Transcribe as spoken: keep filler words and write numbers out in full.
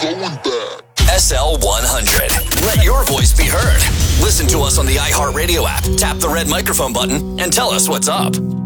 S L one hundred. Let your voice be heard. Listen to us on the iHeartRadio app. Tap the red microphone button and tell us what's up.